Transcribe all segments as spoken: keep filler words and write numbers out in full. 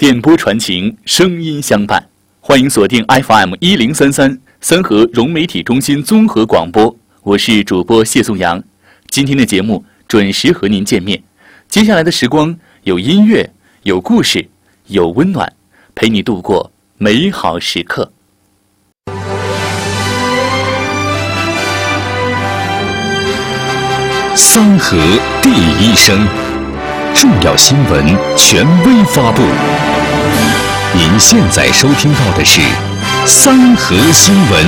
电波传情，声音相伴。欢迎锁定 F M 一零三三三河融媒体中心综合广播，我是主播谢颂阳。今天的节目准时和您见面。接下来的时光有音乐，有故事，有温暖，陪你度过美好时刻。 三河第一声，重要新闻权威发布。您现在收听到的是三河新闻。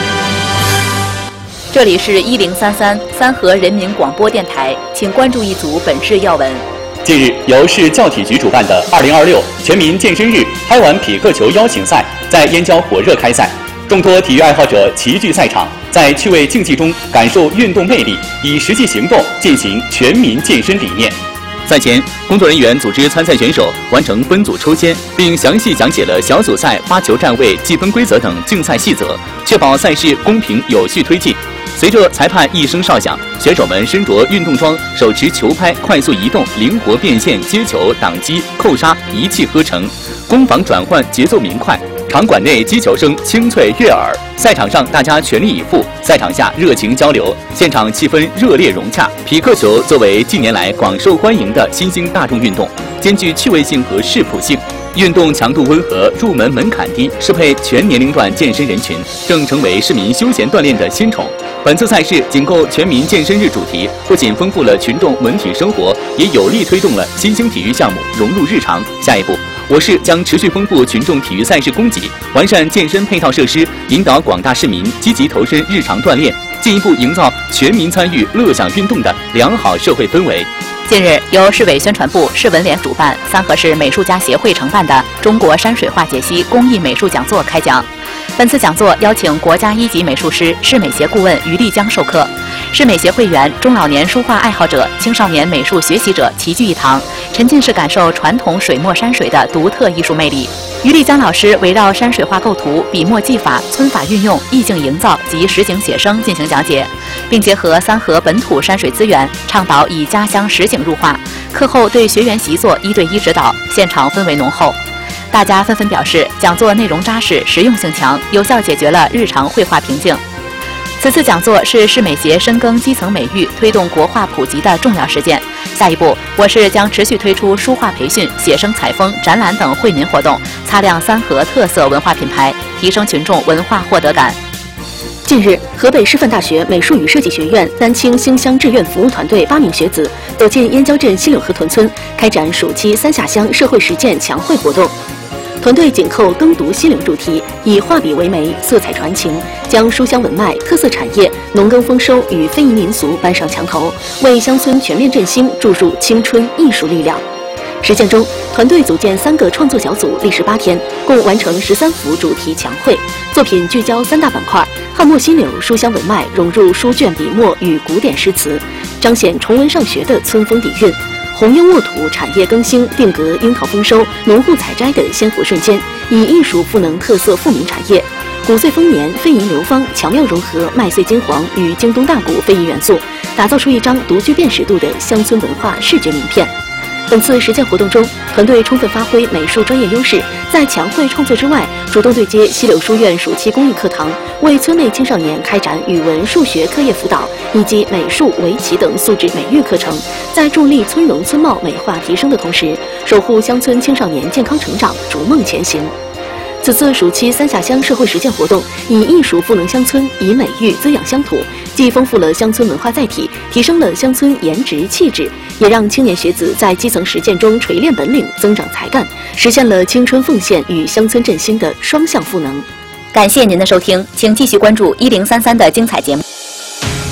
这里是一零三三三河人民广播电台，请关注一组本市要闻。 近日，由市教体局主办的二零二六全民健身日拍碗匹克球邀请赛在燕郊火热开赛，众多体育爱好者齐聚赛场，在趣味竞技中感受运动魅力，以实际行动践行全民健身理念。赛前，工作人员组织参赛选手完成分组抽签，并详细讲解了小组赛发球站位、计分规则等竞赛细则，确保赛事公平有序推进。随着裁判一声哨响，选手们身着运动装，手持球拍快速移动，灵活变现，接球、挡击、扣杀一气呵成，攻防转换节奏明快。场馆内击球声清脆悦耳，赛场上大家全力以赴，赛场下热情交流，现场气氛热烈融洽。匹克球作为近年来广受欢迎的新兴大众运动，兼具趣味性和适普性，运动强度温和，入门门槛低，适配全年龄段健身人群，正成为市民休闲锻炼的新宠。本次赛事紧扣全民健身日主题，不仅丰富了群众文体生活，也有力推动了新兴体育项目融入日常。下一步，我市将持续丰富群众体育赛事供给，完善健身配套设施，引导广大市民积极投身日常锻炼，进一步营造全民参与、乐享运动的良好社会氛围。 近日，由市委宣传部、市文联主办，三河市美术家协会承办的中国山水画解析公益美术讲座开讲。本次讲座邀请国家一级美术师、市美协顾问于丽江授课，市美协会员、中老年书画爱好者、青少年美术学习者齐聚一堂，沉浸式感受传统水墨山水的独特艺术魅力。于丽江老师围绕山水画构图、笔墨技法、皴法运用、意境营造及实景写生进行讲解，并结合三河本土山水资源，倡导以家乡实景入画。课后对学员习作一对一指导，现场氛围浓厚。大家纷纷表示，讲座内容扎实，实用性强，有效解决了日常绘画瓶颈。此次讲座是市美协深耕基层美育、推动国画普及的重要实践。下一步，我市将持续推出书画培训、写生采风、展览等惠民活动，擦亮三河特色文化品牌，提升群众文化获得感。 近日，河北师范大学美术与设计学院丹青兴乡志愿服务团队八名学子走进燕郊镇西柳河屯村，开展暑期三下乡社会实践强绘活动。团队紧扣耕读西柳主题，以画笔为媒，色彩传情，将书香文脉、特色产业、农耕丰收与非遗民俗搬上墙头，为乡村全面振兴注入青春艺术力量。实践中，团队组建三个创作小组，历时八天，共完成十三幅主题强绘。作品聚焦三大板块：汉墨西柳、书香文脉融入书卷笔墨与古典诗词，彰显崇文上学的村风底蕴；红缨沃土产业更新，定格樱桃丰收、农户采摘的鲜活瞬间，以艺术赋能特色富民产业。古岁丰年、非遗流芳巧妙融合麦穗金黄与京东大鼓非遗元素，打造出一张独具辨识度的乡村文化视觉名片。本次实践活动中，团队充分发挥美术专业优势，在强绘创作之外，主动对接西柳书院暑期公益课堂，为村内青少年开展语文、数学课业辅导以及美术、围棋等素质美育课程，在助力村容村貌美化提升的同时，守护乡村青少年健康成长，逐梦前行。此次暑期三下乡社会实践活动，以艺术赋能乡村，以美育滋养乡土，既丰富了乡村文化载体，提升了乡村颜值气质，也让青年学子在基层实践中锤炼本领，增长才干，实现了青春奉献与乡村振兴的双向赋能。 感谢您的收听，请继续关注一零三三的精彩节目。